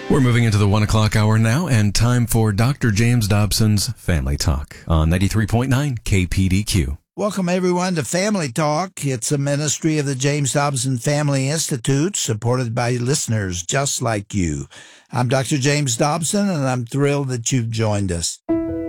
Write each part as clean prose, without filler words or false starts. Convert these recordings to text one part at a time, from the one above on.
We're moving into the 1 o'clock hour now, and time for Dr. James Dobson's Family Talk on 93.9 KPDQ. Welcome, everyone, to Family Talk. It's a ministry of the James Dobson Family Institute, supported by listeners just like you. I'm Dr. James Dobson, and I'm thrilled that you've joined us.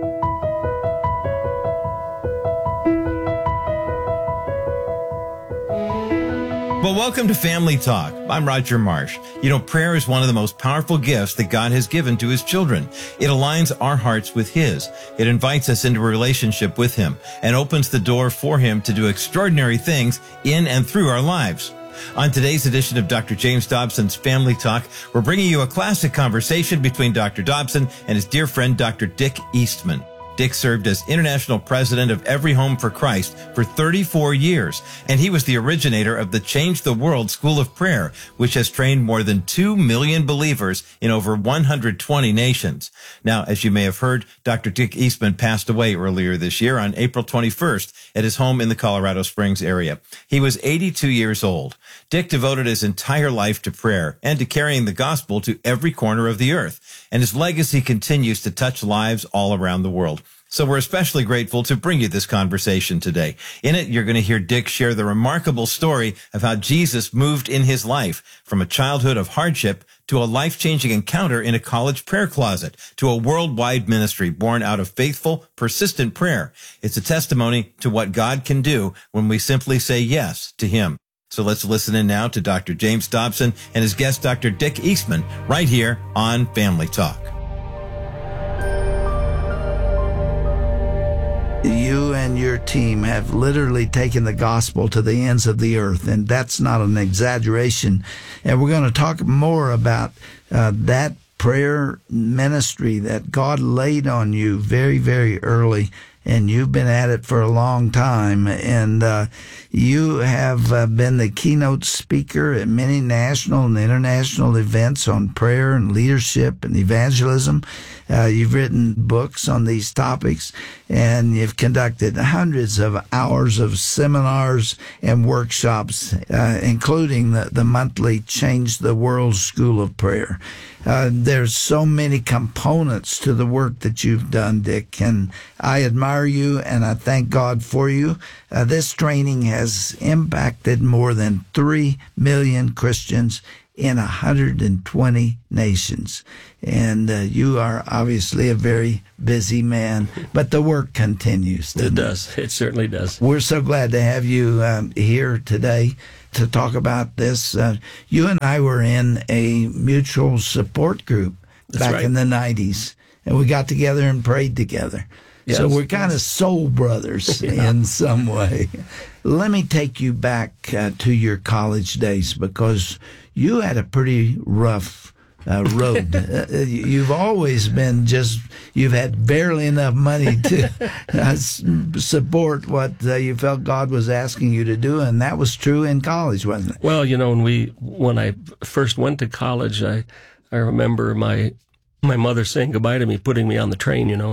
Well, welcome to Family Talk. I'm Roger Marsh. You know, prayer is one of the most powerful gifts that God has given to His children. It aligns our hearts with His. It invites us into a relationship with Him and opens the door for Him to do extraordinary things in and through our lives. On today's edition of Dr. James Dobson's Family Talk, we're bringing you a classic conversation between Dr. Dobson and his dear friend, Dr. Dick Eastman. Dick served as international president of Every Home for Christ for 34 years, and he was the originator of the Change the World School of Prayer, which has trained more than 2 million believers in over 120 nations. Now, as you may have heard, Dr. Dick Eastman passed away earlier this year on April 21st at his home in the Colorado Springs area. He was 82 years old. Dick devoted his entire life to prayer and to carrying the gospel to every corner of the earth, and his legacy continues to touch lives all around the world. So we're especially grateful to bring you this conversation today. In it, you're going to hear Dick share the remarkable story of how Jesus moved in his life from a childhood of hardship to a life-changing encounter in a college prayer closet to a worldwide ministry born out of faithful, persistent prayer. It's a testimony to what God can do when we simply say yes to Him. So let's listen in now to Dr. James Dobson and his guest, Dr. Dick Eastman, right here on Family Talk. You and your team have literally taken the gospel to the ends of the earth, and that's not an exaggeration. And we're going to talk more about that prayer ministry that God laid on you very, very early, and you've been at it for a long time. And you have been the keynote speaker at many national and international events on prayer and leadership and evangelism. You've written books on these topics, and you've conducted hundreds of hours of seminars and workshops, including the monthly Change the World School of Prayer. There's so many components to the work that you've done, Dick, and I admire you, and I thank God for you. This training has impacted more than 3 million Christians in 120 nations. And you are obviously a very busy man, but the work continues. It does. It certainly does. We're so glad to have you here today to talk about this. You and I were in a mutual support group back in the 90s, and we got together and prayed together. Yes. So we're kind of soul brothers in some way. Let me take you back to your college days, because you had a pretty rough road. You've always been you've had barely enough money to support what you felt God was asking you to do, and that was true in college, wasn't it? Well, you know, when I first went to college, I remember my mother saying goodbye to me, putting me on the train, you know,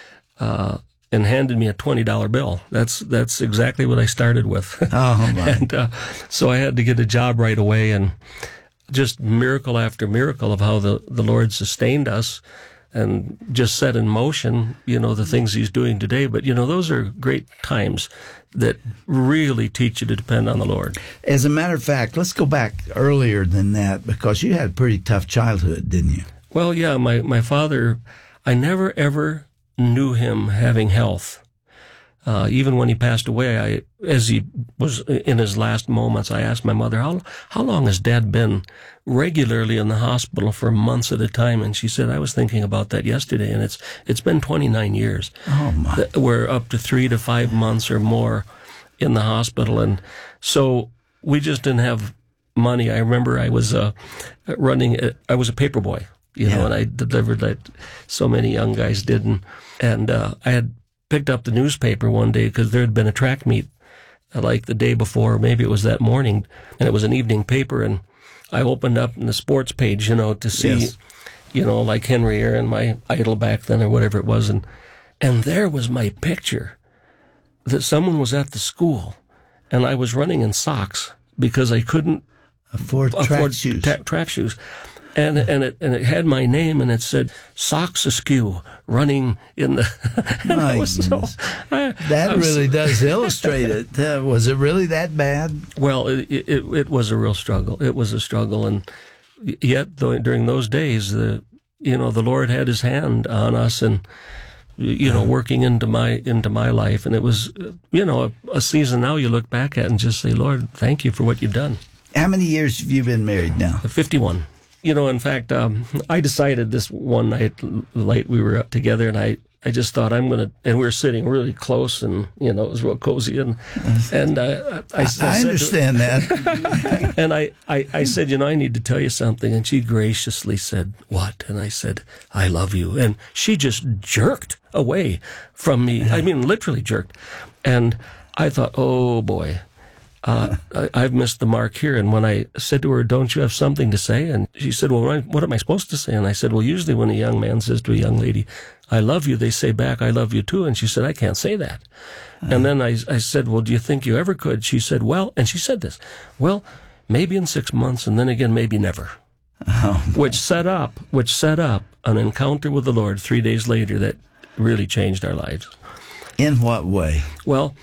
and handed me a $20 bill. That's exactly what I started with. Oh, my. And so I had to get a job right away, and just miracle after miracle of how the Lord sustained us and just set in motion, you know, the things He's doing today. But, you know, those are great times that really teach you to depend on the Lord. As a matter of fact, let's go back earlier than that, because you had a pretty tough childhood, didn't you? Well, yeah, my father, I never ever knew him having health. Even when he passed away, as he was in his last moments, I asked my mother, how long has Dad been regularly in the hospital for months at a time? And she said, I was thinking about that yesterday, and it's been 29 years. Oh, my. We're up to 3 to 5 months or more in the hospital. And so we just didn't have money. I remember I was I was a paper boy, you know, and I delivered like so many young guys did. And I had picked up the newspaper one day because there had been a track meet like the day before, maybe it was that morning, and it was an evening paper, and I opened up in the sports page, you know, to see, you know, like Henry Aaron, my idol back then or whatever it was, and there was my picture that someone was at the school, and I was running in socks because I couldn't afford track shoes. Track shoes. And it had my name, and it said Socks Askew, running in the. My goodness. That really does illustrate it. Was it really that bad? Well, it was a real struggle. It was a struggle, and yet during those days, the Lord had His hand on us, and working into my life, and it was a season now you look back at and just say, Lord, thank you for what you've done. How many years have you been married now? 51. In fact, I decided this one night late we were up together, and I just thought and we were sitting really close, and it was real cozy, and I understand that. And I said, I need to tell you something, and she graciously said, what? And I said, I love you, and she just jerked away from me. I mean, literally jerked, and I thought, oh boy. I've missed the mark here. And when I said to her, don't you have something to say? And she said, well, what am I supposed to say? And I said, well, usually when a young man says to a young lady, I love you, they say back, I love you too. And she said, I can't say that. And then I said, well, do you think you ever could? She said, and she said this, well, maybe in 6 months, and then again, maybe never. Which set up an encounter with the Lord 3 days later that really changed our lives. In what way? Well,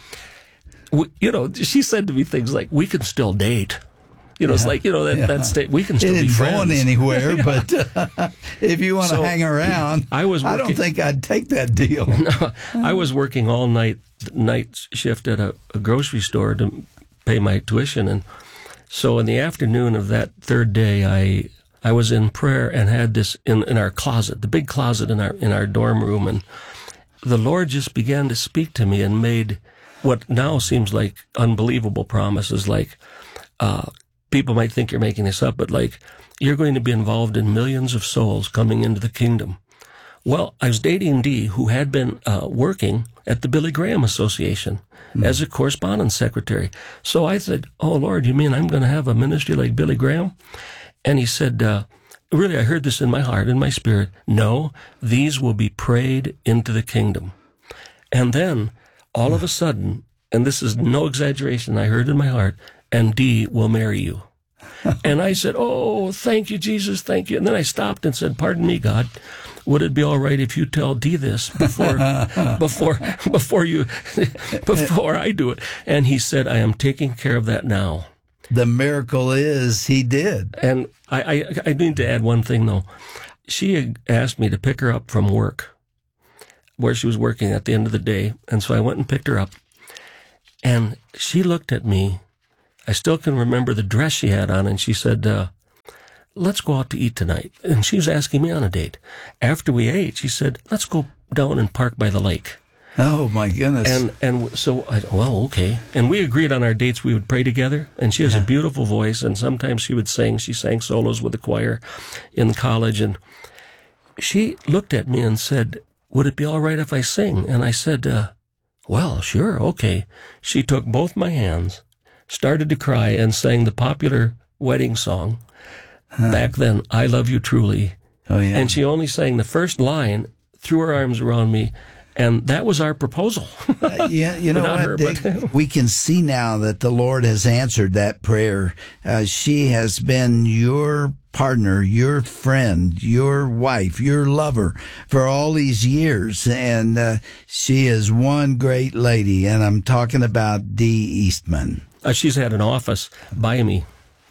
she said to me things like, we can still date. It's like, that state, we can still be friends. It ain't going anywhere, but if you want to hang around, I don't think I'd take that deal. No, I was working all night shift at a grocery store to pay my tuition. And so in the afternoon of that third day, I was in prayer and had this in our closet, the big closet in our dorm room. And the Lord just began to speak to me and made what now seems like unbelievable promises, like people might think you're making this up, but like you're going to be involved in millions of souls coming into the kingdom. Well, I was dating Dee, who had been working at the Billy Graham Association as a correspondence secretary. So I said, oh, Lord, you mean I'm going to have a ministry like Billy Graham? And he said, really, I heard this in my heart, in my spirit. No, these will be prayed into the kingdom. And then all of a sudden, and this is no exaggeration, I heard in my heart, and Dee will marry you. And I said, oh, thank you, Jesus, thank you. And then I stopped and said, pardon me, God, would it be all right if you tell Dee this before I do it? And he said, I am taking care of that now. The miracle is he did. And I need to add one thing, though. She had asked me to pick her up from work, where she was working at the end of the day. And so I went and picked her up. And she looked at me. I still can remember the dress she had on. And she said, let's go out to eat tonight. And she was asking me on a date. After we ate, she said, let's go down and park by the lake. Oh, my goodness. And so, okay. And we agreed on our dates we would pray together. And she has a beautiful voice. And sometimes she would sing. She sang solos with the choir in college. And she looked at me and said, would it be all right if I sing? And I said, well, sure, okay. She took both my hands, started to cry, and sang the popular wedding song. Back then, I Love You Truly. Oh, yeah. And she only sang the first line, threw her arms around me, and that was our proposal. You know what, Dick? We can see now that the Lord has answered that prayer. She has been your partner, your friend, your wife, your lover for all these years. And she is one great lady. And I'm talking about Dee Eastman. She's had an office by me,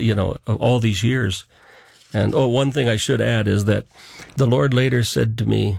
all these years. And one thing I should add is that the Lord later said to me,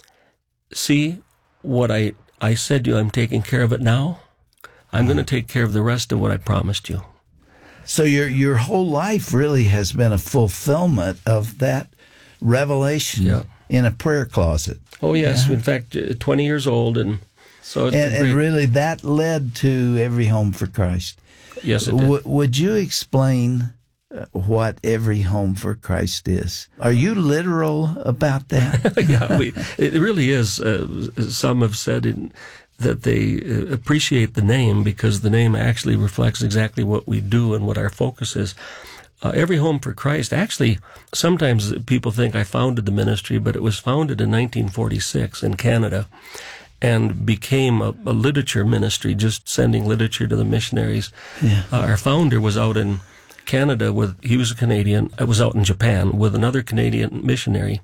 see, what I said to you, I'm taking care of it now. I'm going to take care of the rest of what I promised you. So your whole life really has been a fulfillment of that revelation in a prayer closet. Oh, yes. Yeah. In fact, 20 years old. And so and really that led to Every Home for Christ. Yes, it did. Would you explain what Every Home for Christ is? Are you literal about that? Yeah, it really is. Some have said that they appreciate the name because the name actually reflects exactly what we do and what our focus is. Every Home for Christ, actually, sometimes people think I founded the ministry, but it was founded in 1946 in Canada and became a literature ministry, just sending literature to the missionaries. Yeah. Our founder was out in Canada he was a Canadian. I was out in Japan with another Canadian missionary,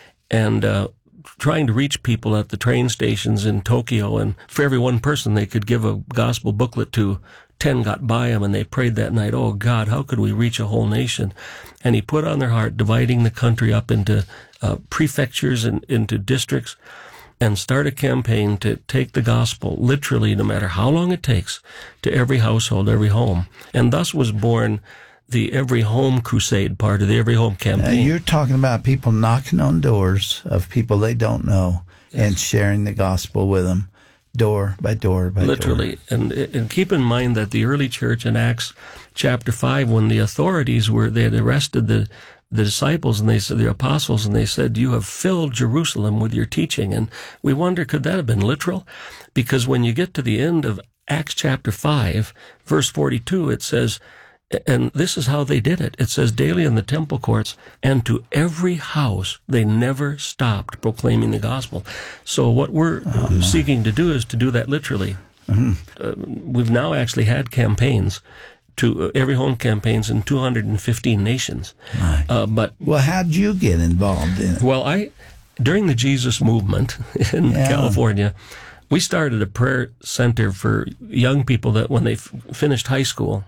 and trying to reach people at the train stations in Tokyo. And for every one person they could give a gospel booklet to, 10 got by him, and they prayed that night, oh God, how could we reach a whole nation? And he put on their heart dividing the country up into prefectures and into districts, and start a campaign to take the gospel literally, no matter how long it takes, to every household, every home. And thus was born the Every Home Crusade part of the Every Home campaign. You're talking about people knocking on doors of people they don't know, yes, and sharing the gospel with them, door by door by literally door. And keep in mind that the early church in Acts chapter 5, when the authorities they had arrested the disciples, and they said, the apostles, and they said, you have filled Jerusalem with your teaching. And we wonder, could that have been literal? Because when you get to the end of Acts chapter 5, verse 42, it says, and this is how they did it. It says, daily in the temple courts and to every house, they never stopped proclaiming the gospel. So what we're seeking to do is to do that literally. Mm-hmm. We've now actually had campaigns to Every Home campaigns in 215 nations. But well, how'd you get involved in it? Well, during the Jesus movement in California, we started a prayer center for young people that when they finished high school,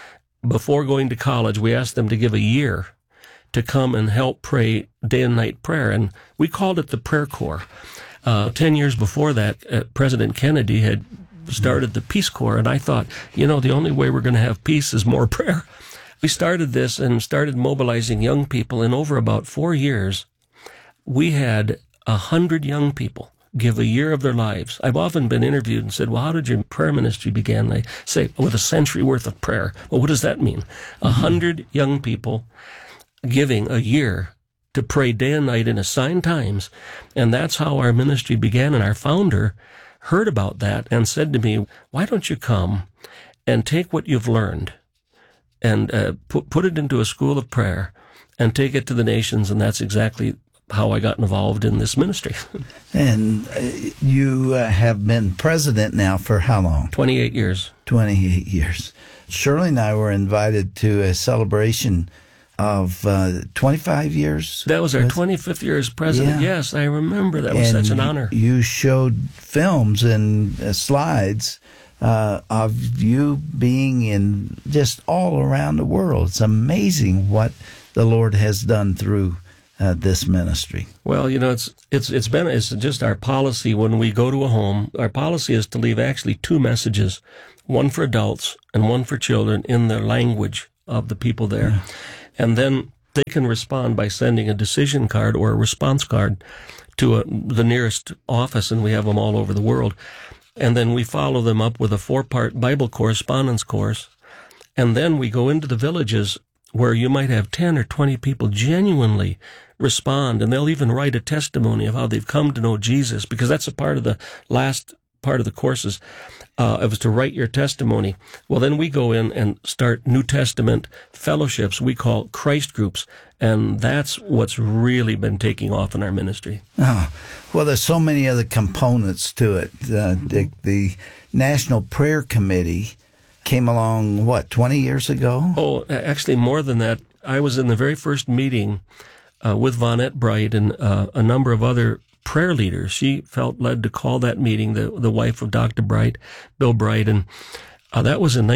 before going to college, we asked them to give a year to come and help pray day and night prayer. And we called it the Prayer Corps. 10 years before that, President Kennedy had started the Peace Corps. And I thought, the only way we're going to have peace is more prayer. We started this and started mobilizing young people. And over about 4 years, we had 100 young people give a year of their lives. I've often been interviewed and said, well, how did your prayer ministry begin? And I say, with a century worth of prayer. Well, what does that mean? 100 young people giving a year to pray day and night in assigned times. And that's how our ministry began. And our founder heard about that and said to me, why don't you come and take what you've learned and put it into a school of prayer and take it to the nations? And that's exactly how I got involved in this ministry. And you have been president now for how long? 28 years. 28 years. Shirley and I were invited to a celebration of 25 years. That was our 25th year as president. Yeah. Yes, I remember. That was such an honor. You showed films and slides of you being in just all around the world. It's amazing what the Lord has done through this ministry. Well, it's just our policy when we go to a home. Our policy is to leave actually 2 messages, one for adults and one for children in the language of the people there. Yeah. And then they can respond by sending a decision card or a response card to the nearest office, and we have them all over the world. And then we follow them up with a 4-part Bible correspondence course. And then we go into the villages where you might have 10 or 20 people genuinely respond, and they'll even write a testimony of how they've come to know Jesus, because that's a part of the last part of the courses. It was to write your testimony. Well, then we go in and start New Testament fellowships we call Christ groups, and that's what's really been taking off in our ministry. Oh, well, there's so many other components to it. The National Prayer Committee came along, 20 years ago? Oh, actually more than that. I was in the very first meeting with Vonette Bright and a number of other prayer leaders. She felt led to call that meeting, the wife of Dr. Bright, Bill Bright, and that was in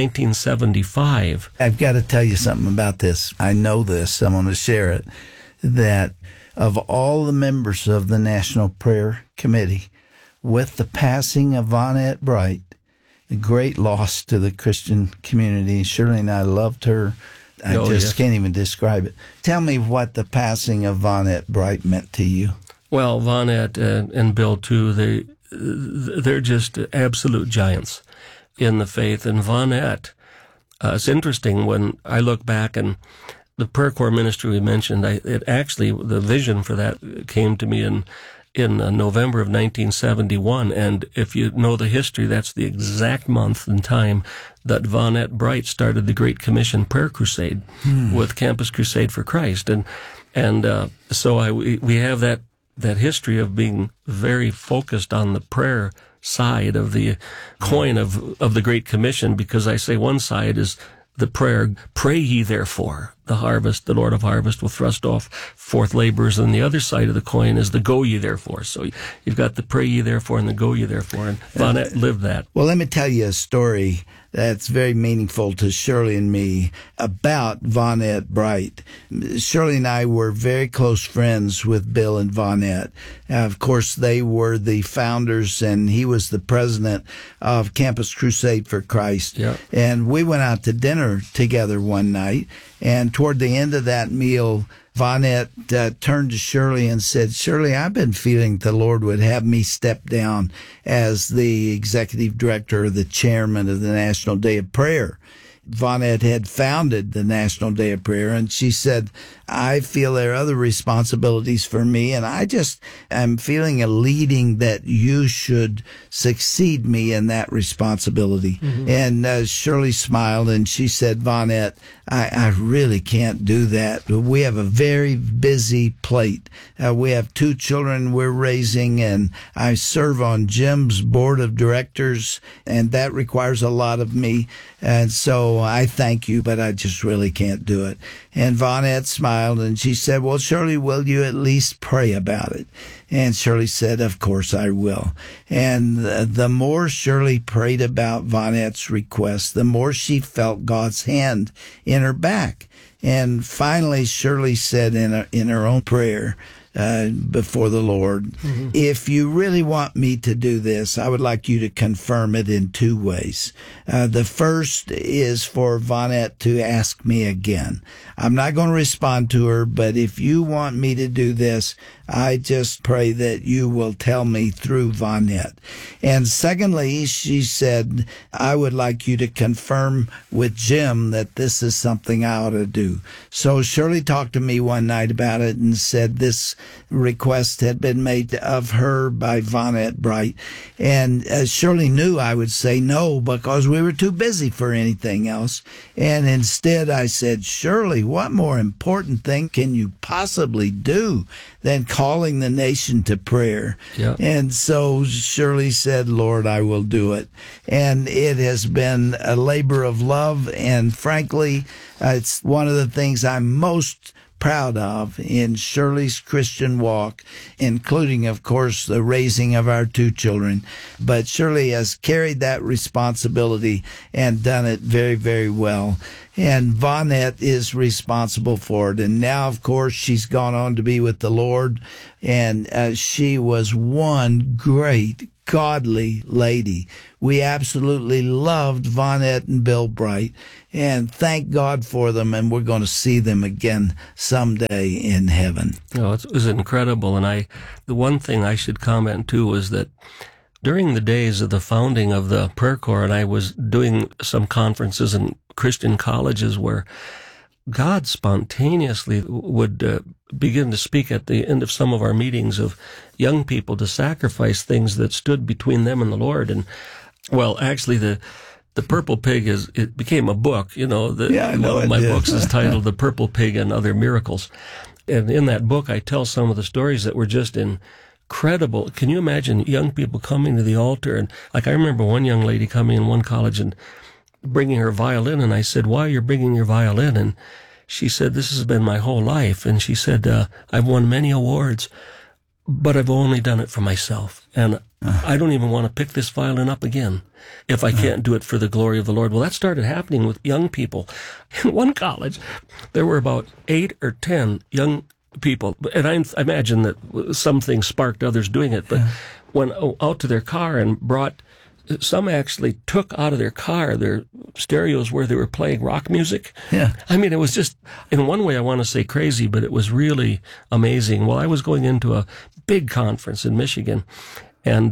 1975. I've got to tell you something about this. I know this. I'm going to share it. That of all the members of the National Prayer Committee, with the passing of Vonette Bright, a great loss to the Christian community. Shirley and I loved her. I can't even describe it. Tell me what the passing of Vonette Bright meant to you. Well, Vonette and Bill, too, they're just absolute giants in the faith. And Vonette, it's interesting when I look back, and the Prayer Corps ministry we mentioned, the vision for that came to me in November of 1971, and if you know the history, that's the exact month and time that Vonette Bright started the Great Commission Prayer Crusade with Campus Crusade for Christ, and so we have that history of being very focused on the prayer side of the coin of the Great Commission, because I say one side is the prayer, pray ye therefore, the Lord of harvest will thrust off forth laborers. And the other side of the coin is the go ye therefore. So you've got the pray ye therefore and the go ye therefore. And Vonette lived that. Well, let me tell you a story that's very meaningful to Shirley and me about Vonette Bright. Shirley and I were very close friends with Bill and Vonette. Of course, they were the founders, and he was the president of Campus Crusade for Christ. Yeah. And we went out to dinner together one night, and toward the end of that meal, Vonette turned to Shirley and said, Shirley, I've been feeling the Lord would have me step down as the executive director or the chairman of the National Day of Prayer. Vonette had founded the National Day of Prayer, and she said, I feel there are other responsibilities for me, and I'm feeling a leading that you should succeed me in that responsibility. Mm-hmm. And Shirley smiled, and she said, Vonette, I really can't do that. We have a very busy plate. We have 2 children we're raising, and I serve on Jim's board of directors, and that requires a lot of me. And so I thank you, but I just really can't do it. And Vonette smiled, and she said, well, Shirley, will you at least pray about it? And Shirley said, of course I will. And the more Shirley prayed about Vonette's request, the more she felt God's hand in her back. And finally, Shirley said in her own prayer, before the Lord, mm-hmm. If you really want me to do this, I would like you to confirm it in 2 ways. The first is for Vonette to ask me again. I'm not going to respond to her, but if you want me to do this, I just pray that you will tell me through Vonette. And secondly, she said, I would like you to confirm with Jim that this is something I ought to do. So Shirley talked to me one night about it and said this request had been made of her by Vonette Bright. And Shirley knew I would say no because we were too busy for anything else. And instead I said, Shirley, what more important thing can you possibly do than calling the nation to prayer? Yeah. And so Shirley said, Lord, I will do it. And it has been a labor of love. And frankly, it's one of the things I'm most proud of in Shirley's Christian walk, including, of course, the raising of our 2 children. But Shirley has carried that responsibility and done it very, very well. And Vonette is responsible for it. And now, of course, she's gone on to be with the Lord. And she was one great, godly lady. We absolutely loved Vonette and Bill Bright. And thank God for them. And we're going to see them again someday in heaven. Oh, it was incredible. And the one thing I should comment, too, was that during the days of the founding of the Prayer Corps, and I was doing some conferences in Christian colleges where God spontaneously would begin to speak at the end of some of our meetings of young people to sacrifice things that stood between them and the Lord. And, well, actually, the Purple Pig it became a book. You know, one of my books is titled The Purple Pig and Other Miracles. And in that book, I tell some of the stories that were just incredible. Can you imagine young people coming to the altar? And like, I remember one young lady coming in one college and bringing her violin, and I said, why are you bringing your violin? And she said, this has been my whole life. And she said, I've won many awards, but I've only done it for myself. And I don't even want to pick this violin up again if I can't do it for the glory of the Lord. Well, that started happening with young people. In one college, there were about 8 or 10 young people. And I imagine that some things sparked others doing it, but went out to their car and brought. Some actually took out of their car their stereos where they were playing rock music. Yeah. I mean, it was just, in one way I want to say crazy, but it was really amazing. Well, I was going into a big conference in Michigan, and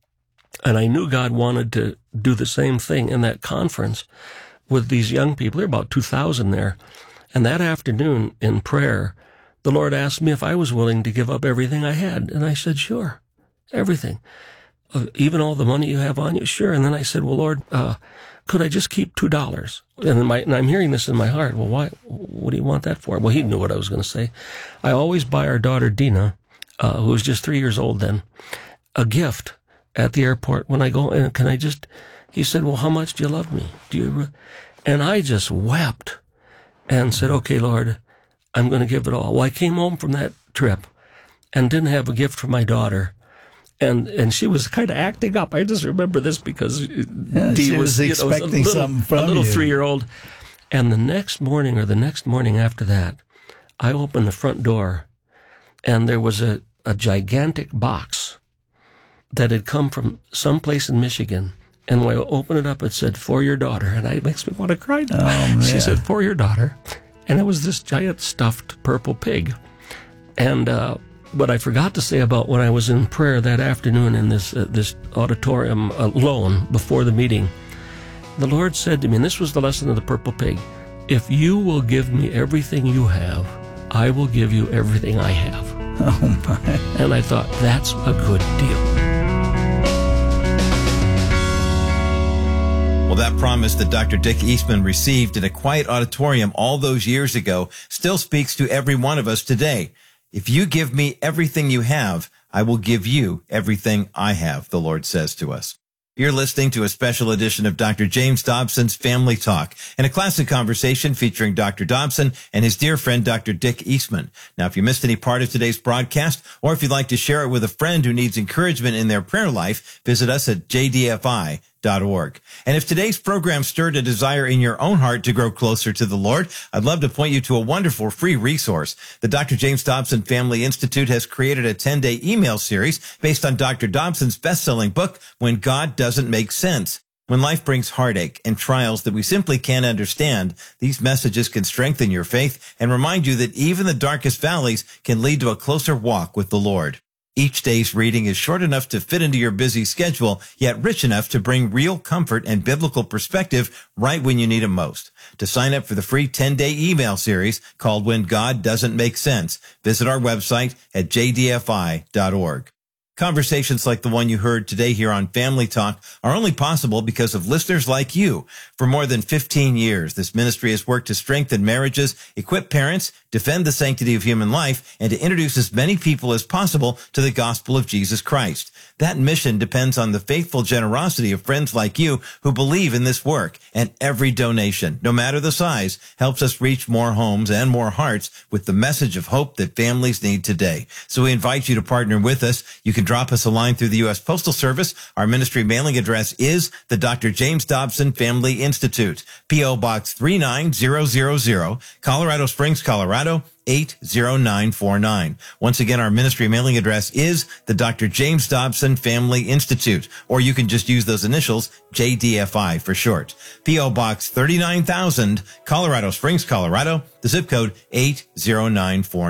I knew God wanted to do the same thing in that conference with these young people. There were about 2,000 there. And that afternoon in prayer, the Lord asked me if I was willing to give up everything I had. And I said, sure, everything. Even all the money you have on you? Sure. And then I said, well, Lord, could I just keep $2? And I'm hearing this in my heart. Well, why? What do you want that for? Well, he knew what I was going to say. I always buy our daughter, Dina, who was just 3 years old then, a gift at the airport when I go. And he said, well, how much do you love me? And I just wept and said, okay, Lord, I'm going to give it all. Well, I came home from that trip and didn't have a gift for my daughter. And she was kind of acting up. I just remember this because she was expecting something from a little you. 3-year-old. And the next morning after that, I opened the front door and there was a gigantic box that had come from someplace in Michigan. And when I opened it up, it said, for your daughter. And it makes me want to cry now. Oh, man. She said, for your daughter. And it was this giant stuffed purple pig. And what I forgot to say about when I was in prayer that afternoon in this auditorium alone before the meeting, the Lord said to me, and this was the lesson of the purple pig, if you will give me everything you have, I will give you everything I have. Oh, my. And I thought, that's a good deal. Well, that promise that Dr. Dick Eastman received in a quiet auditorium all those years ago still speaks to every one of us today. If you give me everything you have, I will give you everything I have, the Lord says to us. You're listening to a special edition of Dr. James Dobson's Family Talk and a classic conversation featuring Dr. Dobson and his dear friend, Dr. Dick Eastman. Now, if you missed any part of today's broadcast, or if you'd like to share it with a friend who needs encouragement in their prayer life, visit us at jdfi.org. And if today's program stirred a desire in your own heart to grow closer to the Lord, I'd love to point you to a wonderful free resource. The Dr. James Dobson Family Institute has created a 10-day email series based on Dr. Dobson's best-selling book, When God Doesn't Make Sense. When life brings heartache and trials that we simply can't understand, these messages can strengthen your faith and remind you that even the darkest valleys can lead to a closer walk with the Lord. Each day's reading is short enough to fit into your busy schedule, yet rich enough to bring real comfort and biblical perspective right when you need it most. To sign up for the free 10-day email series called When God Doesn't Make Sense, visit our website at jdfi.org. Conversations like the one you heard today here on Family Talk are only possible because of listeners like you. For more than 15 years, this ministry has worked to strengthen marriages, equip parents, defend the sanctity of human life, and to introduce as many people as possible to the gospel of Jesus Christ. That mission depends on the faithful generosity of friends like you who believe in this work, and every donation, no matter the size, helps us reach more homes and more hearts with the message of hope that families need today. So we invite you to partner with us. You can drop us a line through the U.S. Postal Service. Our ministry mailing address is the Dr. James Dobson Family Institute, P.O. Box 39000, Colorado Springs, Colorado 80949. Once again, our ministry mailing address is the Dr. James Dobson Family Institute, or you can just use those initials, JDFI for short. P.O. Box 39,000, Colorado Springs, Colorado, the zip code 80949.